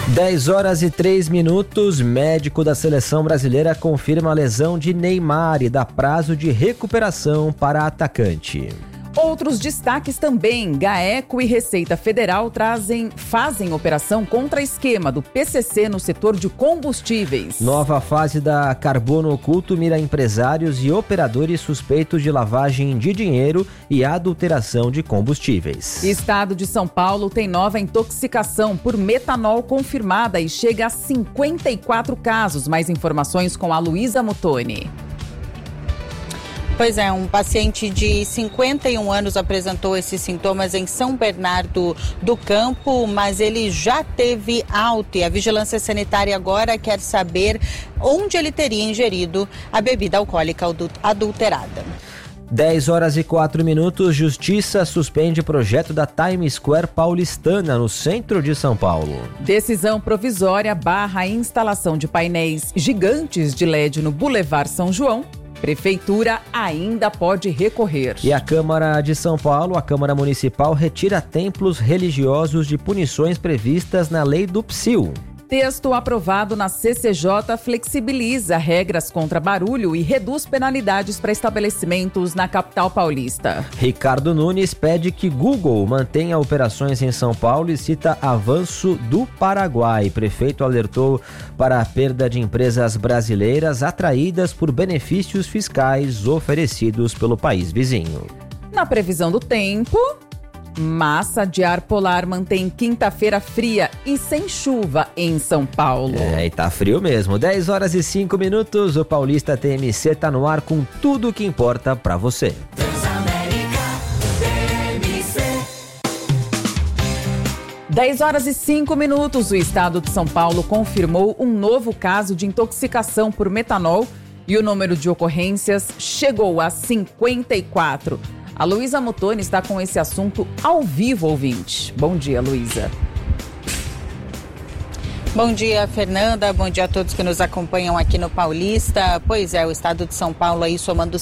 10h03. Médico da seleção brasileira confirma a lesão de Neymar e dá prazo de recuperação para atacante. Outros destaques também. GAECO e Receita Federal fazem operação contra esquema do PCC no setor de combustíveis. Nova fase da Carbono Oculto mira empresários e operadores suspeitos de lavagem de dinheiro e adulteração de combustíveis. Estado de São Paulo tem nova intoxicação por metanol confirmada e chega a 54 casos. Mais informações com a Luísa Muttoni. Pois é, um paciente de 51 anos apresentou esses sintomas em São Bernardo do Campo, mas ele já teve alta e a Vigilância Sanitária agora quer saber onde ele teria ingerido a bebida alcoólica adulterada. 10h04. Justiça suspende projeto da Times Square paulistana no centro de São Paulo. Decisão provisória barra a instalação de painéis gigantes de LED no Boulevard São João. Prefeitura ainda pode recorrer. E a Câmara de São Paulo, a Câmara Municipal, retira templos religiosos de punições previstas na lei do PSIL. Texto aprovado na CCJ flexibiliza regras contra barulho e reduz penalidades para estabelecimentos na capital paulista. Ricardo Nunes pede que Google mantenha operações em São Paulo e cita avanço do Paraguai. Prefeito alertou para a perda de empresas brasileiras atraídas por benefícios fiscais oferecidos pelo país vizinho. Na previsão do tempo, massa de ar polar mantém quinta-feira fria e sem chuva em São Paulo. E tá frio mesmo. 10h05. O Paulista TMC tá no ar com tudo o que importa pra você. 10h05. O estado de São Paulo confirmou um novo caso de intoxicação por metanol e o número de ocorrências chegou a 54. A Luísa Muttoni está com esse assunto ao vivo, ouvinte. Bom dia, Luísa. Bom dia, Fernanda. Bom dia a todos que nos acompanham aqui no Paulista. Pois é, o estado de São Paulo aí somando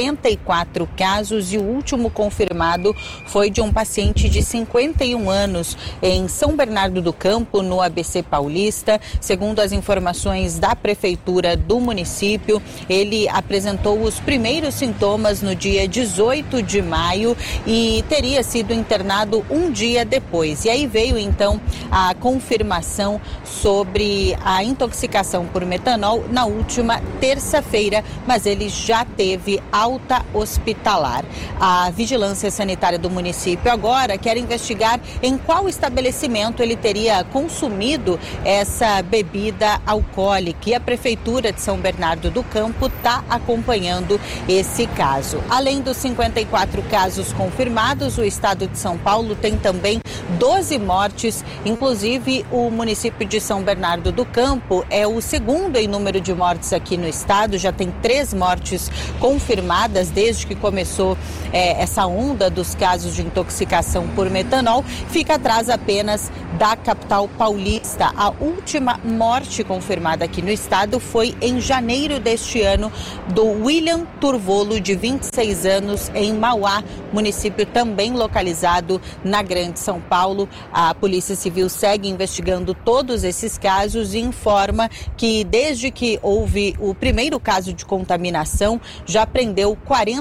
54 casos e o último confirmado foi de um paciente de 51 anos em São Bernardo do Campo, no ABC Paulista. Segundo as informações da prefeitura do município, ele apresentou os primeiros sintomas no dia 18 de maio e teria sido internado um dia depois. E aí veio então a confirmação sobre a intoxicação por metanol na última terça-feira, mas ele já teve alta hospitalar. A Vigilância Sanitária do município agora quer investigar em qual estabelecimento ele teria consumido essa bebida alcoólica e a Prefeitura de São Bernardo do Campo está acompanhando esse caso. Além dos 54 casos confirmados, o estado de São Paulo tem também 12 mortes, inclusive o município de São Bernardo do Campo é o segundo em número de mortes aqui no estado, já tem 3 mortes confirmadas desde que começou essa onda dos casos de intoxicação por metanol, fica atrás apenas da capital paulista. A última morte confirmada aqui no estado foi em janeiro deste ano do William Turvolo, de 26 anos, em Mauá, município também localizado na Grande São Paulo. A Polícia Civil segue investigando todos esses casos e informa que desde que houve o primeiro caso de contaminação, já prendeu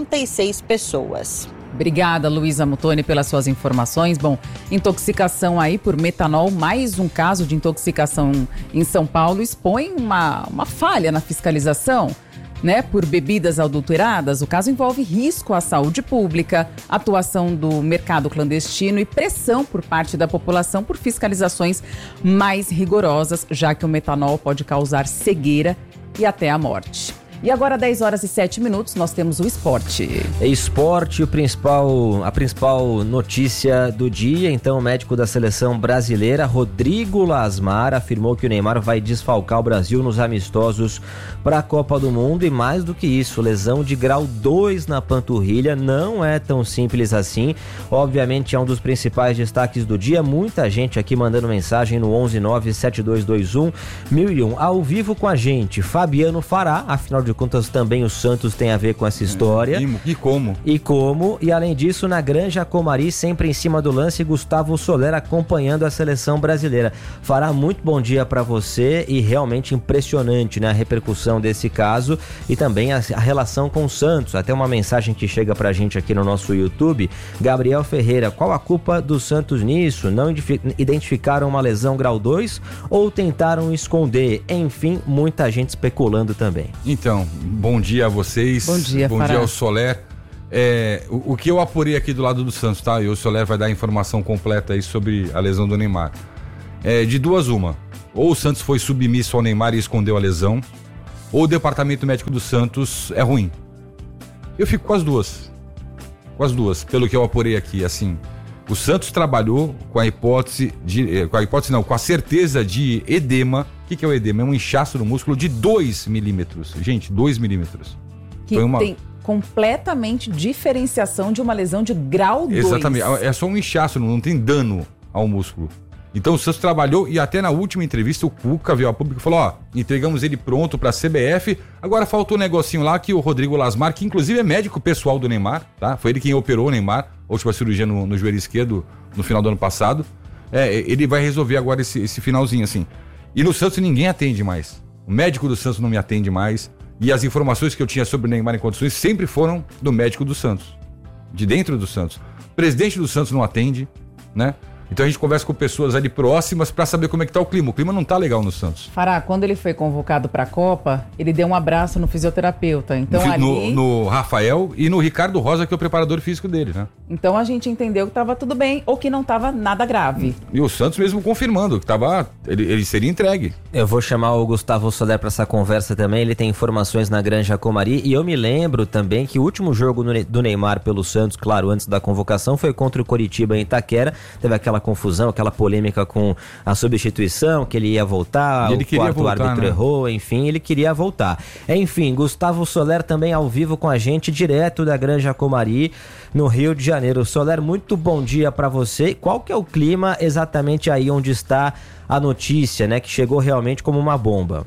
46 pessoas. Obrigada, Luísa Muttoni, pelas suas informações. Bom, intoxicação aí por metanol, mais um caso de intoxicação em São Paulo, expõe uma falha na fiscalização, né, por bebidas adulteradas. O caso envolve risco à saúde pública, atuação do mercado clandestino e pressão por parte da população por fiscalizações mais rigorosas, já que o metanol pode causar cegueira e até a morte. E agora, 10h07, nós temos o esporte. Esporte, a principal notícia do dia. Então, o médico da seleção brasileira, Rodrigo Lasmar, afirmou que o Neymar vai desfalcar o Brasil nos amistosos para a Copa do Mundo. E mais do que isso, lesão de grau 2 na panturrilha. Não é tão simples assim. Obviamente, é um dos principais destaques do dia. Muita gente aqui mandando mensagem no 1197221 1001 ao vivo com a gente. Fabiano Fará, afinal de de contas também o Santos tem a ver com essa história. E como. E além disso, na Granja Comari, sempre em cima do lance, Gustavo Soler acompanhando a seleção brasileira. Fará muito bom dia para você e realmente impressionante, né, a repercussão desse caso e também a relação com o Santos. Até uma mensagem que chega pra gente aqui no nosso YouTube. Gabriel Ferreira, qual a culpa do Santos nisso? Não identificaram uma lesão grau 2 ou tentaram esconder? Enfim, muita gente especulando também. Então, bom dia a vocês. Bom dia, bom dia ao Soler. O que eu apurei aqui do lado do Santos, tá? E o Soler vai dar a informação completa aí sobre a lesão do Neymar. De duas uma. Ou o Santos foi submisso ao Neymar e escondeu a lesão, ou o departamento médico do Santos é ruim. Eu fico com as duas. Pelo que eu apurei aqui, assim. O Santos trabalhou com a certeza de edema. O que é o edema? É um inchaço no músculo de 2 milímetros. Gente, 2 milímetros. Que tem completamente diferenciação de uma lesão de grau 2. Exatamente. É só um inchaço, não tem dano ao músculo. Então o Santos trabalhou e até na última entrevista o Cuca veio ao público e falou, entregamos ele pronto pra CBF, agora faltou um negocinho lá que o Rodrigo Lasmar, que inclusive é médico pessoal do Neymar, tá? Foi ele quem operou o Neymar, a última cirurgia no joelho esquerdo no final do ano passado. Ele vai resolver agora esse finalzinho assim. E no Santos ninguém atende mais. O médico do Santos não me atende mais e as informações que eu tinha sobre o Neymar em condições sempre foram do médico do Santos, de dentro do Santos. O presidente do Santos não atende, né? Então a gente conversa com pessoas ali próximas pra saber como é que tá o clima. O clima não tá legal no Santos. Fará, quando ele foi convocado pra Copa, ele deu um abraço no fisioterapeuta. Então no Rafael e no Ricardo Rosa, que é o preparador físico dele, né? Então a gente entendeu que tava tudo bem ou que não tava nada grave. E o Santos mesmo confirmando que ele seria entregue. Eu vou chamar o Gustavo Soler pra essa conversa também. Ele tem informações na Granja Comari. E eu me lembro também que o último jogo do Neymar pelo Santos, claro, antes da convocação, foi contra o Coritiba em Itaquera. Teve aquela confusão, aquela polêmica com a substituição, que ele ia voltar, o quarto árbitro errou, enfim, ele queria voltar. Enfim, Gustavo Soler também ao vivo com a gente, direto da Granja Comari, no Rio de Janeiro. Soler, muito bom dia pra você. Qual que é o clima exatamente aí onde está a notícia, né, que chegou realmente como uma bomba?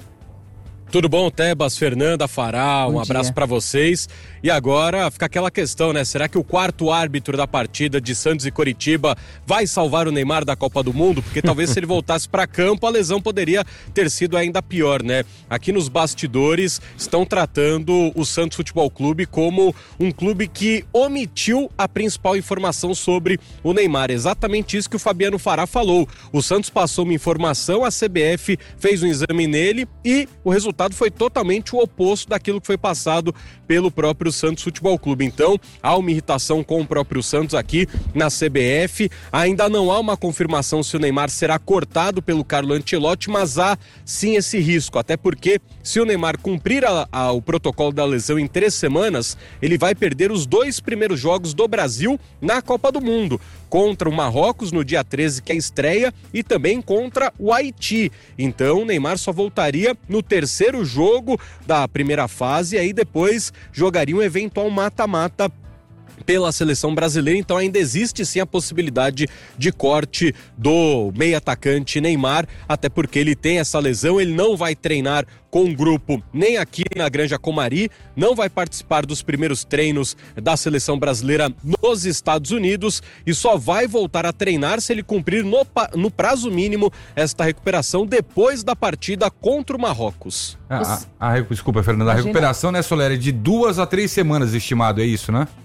Tudo bom, Tebas, Fernanda, Fará, um abraço para vocês. E agora fica aquela questão, né? Será que o quarto árbitro da partida de Santos e Coritiba vai salvar o Neymar da Copa do Mundo? Porque talvez se ele voltasse para campo, a lesão poderia ter sido ainda pior, né? Aqui nos bastidores estão tratando o Santos Futebol Clube como um clube que omitiu a principal informação sobre o Neymar. Exatamente isso que o Fabiano Fará falou. O Santos passou uma informação, a CBF fez um exame nele e o resultado foi totalmente o oposto daquilo que foi passado pelo próprio Santos Futebol Clube. Então, há uma irritação com o próprio Santos aqui na CBF. Ainda não há uma confirmação se o Neymar será cortado pelo Carlo Ancelotti, mas há sim esse risco, até porque se o Neymar cumprir o protocolo da lesão em 3 semanas, ele vai perder os 2 primeiros jogos do Brasil na Copa do Mundo, contra o Marrocos no dia 13, que é a estreia, e também contra o Haiti. Então o Neymar só voltaria no 3º jogo da primeira fase e aí depois jogaria um eventual mata-mata pela seleção brasileira. Então ainda existe sim a possibilidade de corte do meio atacante Neymar, até porque ele tem essa lesão, ele não vai treinar com o grupo nem aqui na Granja Comari, não vai participar dos primeiros treinos da seleção brasileira nos Estados Unidos e só vai voltar a treinar se ele cumprir no prazo mínimo esta recuperação depois da partida contra o Marrocos. Desculpa, Fernanda, a recuperação, né, Soler, é de 2 a 3 semanas estimado, é isso, né?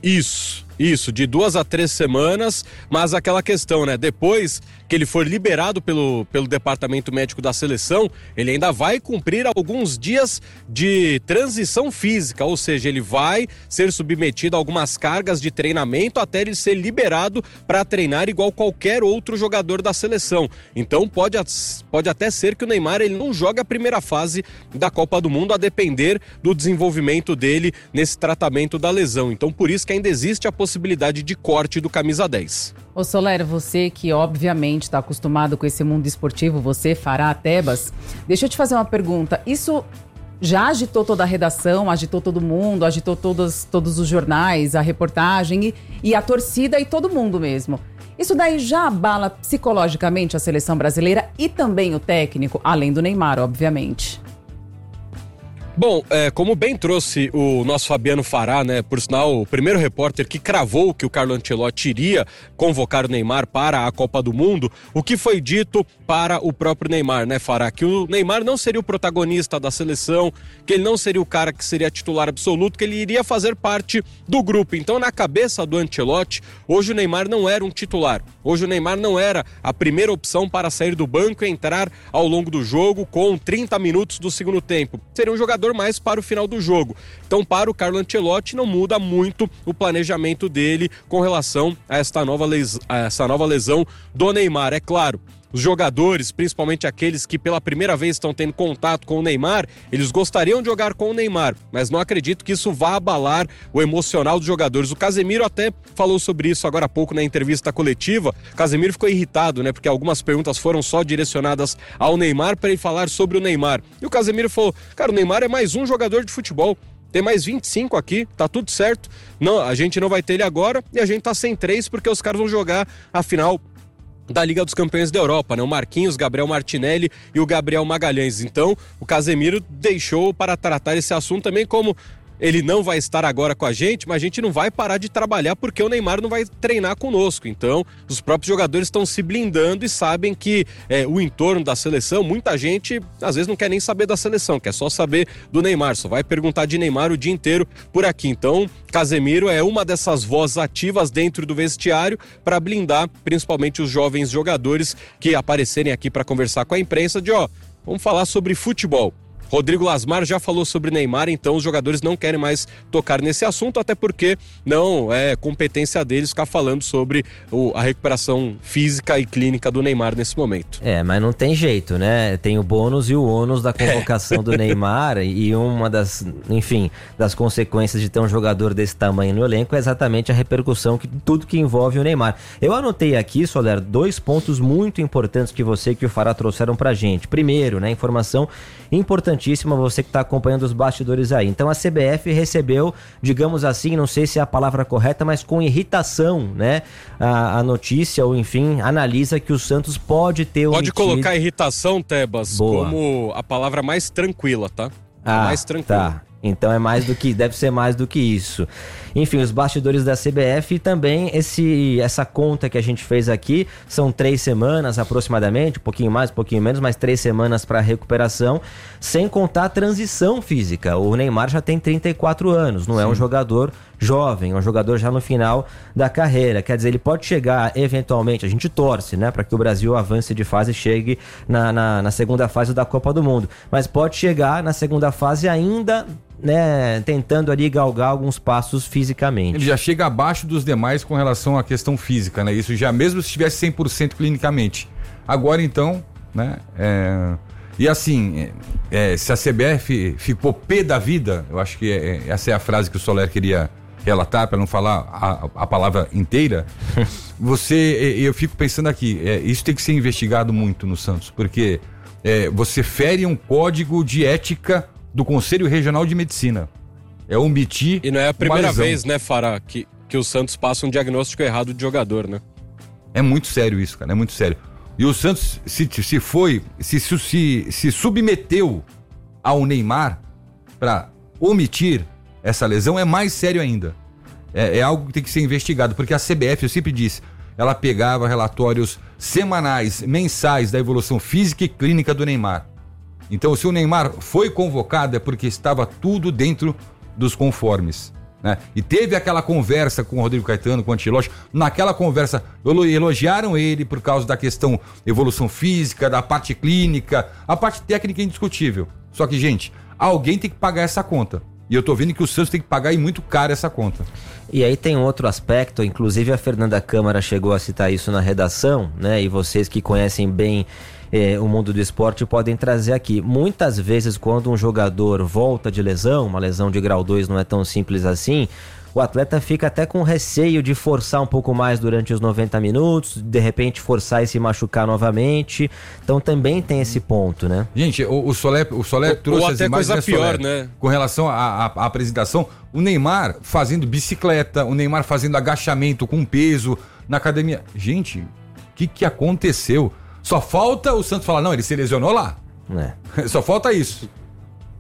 Isso, de 2 a 3 semanas, mas aquela questão, né? Depois que ele for liberado pelo departamento médico da seleção, ele ainda vai cumprir alguns dias de transição física, ou seja, ele vai ser submetido a algumas cargas de treinamento até ele ser liberado para treinar igual qualquer outro jogador da seleção. Então pode até ser que o Neymar ele não jogue a primeira fase da Copa do Mundo, a depender do desenvolvimento dele nesse tratamento da lesão. Então por isso que ainda existe a possibilidade de corte do camisa 10. Ô Soler, você que obviamente está acostumado com esse mundo esportivo, você, Fará, Tebas, deixa eu te fazer uma pergunta. Isso já agitou toda a redação, agitou todo mundo, agitou todos os jornais, a reportagem e a torcida e todo mundo mesmo. Isso daí já abala psicologicamente a seleção brasileira e também o técnico, além do Neymar, obviamente. Bom, como bem trouxe o nosso Fabiano Fará, né, por sinal, o primeiro repórter que cravou que o Carlo Ancelotti iria convocar o Neymar para a Copa do Mundo, o que foi dito para o próprio Neymar, né, Fará? Que o Neymar não seria o protagonista da seleção, que ele não seria o cara que seria titular absoluto, que ele iria fazer parte do grupo. Então, na cabeça do Ancelotti, hoje o Neymar não era um titular. Hoje o Neymar não era a primeira opção para sair do banco e entrar ao longo do jogo com 30 minutos do segundo tempo. Seria um jogador mais para o final do jogo. Então, para o Carlo Ancelotti, não muda muito o planejamento dele com relação a essa nova lesão do Neymar. É claro, os jogadores, principalmente aqueles que pela primeira vez estão tendo contato com o Neymar, eles gostariam de jogar com o Neymar, mas não acredito que isso vá abalar o emocional dos jogadores. O Casemiro até falou sobre isso agora há pouco na entrevista coletiva. O Casemiro ficou irritado, né? Porque algumas perguntas foram só direcionadas ao Neymar para ele falar sobre o Neymar. E o Casemiro falou, cara, o Neymar é mais um jogador de futebol. Tem mais 25 aqui, tá tudo certo. Não, a gente não vai ter ele agora e a gente tá sem 3 porque os caras vão jogar a final da Liga dos Campeões da Europa, né? O Marquinhos, Gabriel Martinelli e o Gabriel Magalhães. Então, o Casemiro deixou para tratar esse assunto também como ele não vai estar agora com a gente, mas a gente não vai parar de trabalhar porque o Neymar não vai treinar conosco. Então, os próprios jogadores estão se blindando e sabem que o entorno da seleção, muita gente às vezes não quer nem saber da seleção, quer só saber do Neymar, só vai perguntar de Neymar o dia inteiro por aqui. Então, Casemiro é uma dessas vozes ativas dentro do vestiário para blindar principalmente os jovens jogadores que aparecerem aqui para conversar com a imprensa de vamos falar sobre futebol. Rodrigo Lasmar já falou sobre Neymar, então os jogadores não querem mais tocar nesse assunto, até porque não é competência deles ficar falando sobre a recuperação física e clínica do Neymar nesse momento. Mas não tem jeito, né? Tem o bônus e o ônus da convocação do Neymar e uma das consequências de ter um jogador desse tamanho no elenco é exatamente a repercussão que tudo que envolve o Neymar. Eu anotei aqui, Soler, 2 pontos muito importantes que você e o Fará trouxeram pra gente. Primeiro, né, informação importantíssima, você que está acompanhando os bastidores aí. Então a CBF recebeu, digamos assim, não sei se é a palavra correta, mas com irritação, né? A notícia, ou enfim, analisa que o Santos pode ter Pode colocar irritação, Tebas, como a palavra mais tranquila, tá? Mais tranquila. Tá. Então deve ser mais do que isso. Enfim, os bastidores da CBF e também essa conta que a gente fez aqui, são 3 semanas aproximadamente, um pouquinho mais, um pouquinho menos, mas 3 semanas para recuperação, sem contar a transição física. O Neymar já tem 34 anos, não é um jogador jovem, é um jogador já no final da carreira. Quer dizer, ele pode chegar eventualmente, a gente torce, né, para que o Brasil avance de fase e chegue na segunda fase da Copa do Mundo, mas pode chegar na segunda fase ainda, né, tentando ali galgar alguns passos fisicamente. Ele já chega abaixo dos demais com relação à questão física, né? Isso já mesmo se estivesse 100% clinicamente. Agora então, né? E assim, se a CBF ficou pé da vida, eu acho que essa é a frase que o Soler queria relatar, para não falar a palavra inteira, eu fico pensando aqui, isso tem que ser investigado muito no Santos, porque você fere um código de ética do Conselho Regional de Medicina. É omitir. E não é a primeira vez, né, Fará, que o Santos passa um diagnóstico errado de jogador, né? É muito sério isso, cara, é muito sério. E o Santos se submeteu ao Neymar para omitir essa lesão, é mais sério ainda. É algo que tem que ser investigado, porque a CBF, eu sempre disse, ela pegava relatórios semanais, mensais da evolução física e clínica do Neymar. Então, se o Neymar foi convocado é porque estava tudo dentro dos conformes, né? E teve aquela conversa com o Rodrigo Caetano, com o Ancelotti. Naquela conversa, elogiaram ele por causa da questão evolução física, da parte clínica, a parte técnica é indiscutível. Só que, gente, alguém tem que pagar essa conta. E eu tô vendo que o Santos tem que pagar muito caro essa conta. E aí tem outro aspecto, inclusive a Fernanda Câmara chegou a citar isso na redação, né? E vocês que conhecem bem o mundo do esporte podem trazer aqui. Muitas vezes, quando um jogador volta de lesão, uma lesão de grau 2 não é tão simples assim, o atleta fica até com receio de forçar um pouco mais durante os 90 minutos, de repente forçar e se machucar novamente. Então também tem esse ponto, né? Gente, o Soler trouxe as imagens, coisa pior, né? Com relação à apresentação, o Neymar fazendo bicicleta, o Neymar fazendo agachamento com peso na academia. Gente, o que aconteceu? Só falta o Santos falar, não, ele se lesionou lá. Só falta isso.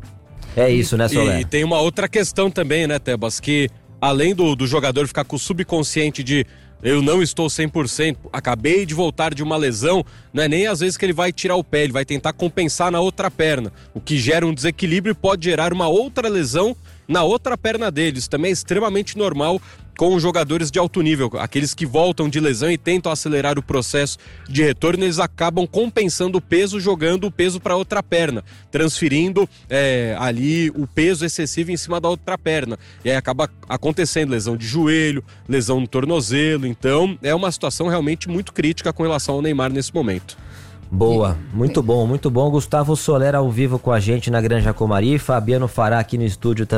É isso, né, Soler? E tem uma outra questão também, né, Tebas, que além do jogador ficar com o subconsciente de eu não estou 100%, acabei de voltar de uma lesão, não é nem às vezes que ele vai tirar o pé, ele vai tentar compensar na outra perna, o que gera um desequilíbrio e pode gerar uma outra lesão na outra perna dele. Isso também é extremamente normal com os jogadores de alto nível, aqueles que voltam de lesão e tentam acelerar o processo de retorno, eles acabam compensando o peso, jogando o peso para outra perna, transferindo ali o peso excessivo em cima da outra perna, e aí acaba acontecendo lesão de joelho, lesão no tornozelo. Então é uma situação realmente muito crítica com relação ao Neymar nesse momento. Boa, muito bom, muito bom. Gustavo Soler ao vivo com a gente na Granja Comari, Fabiano Fará aqui no estúdio também.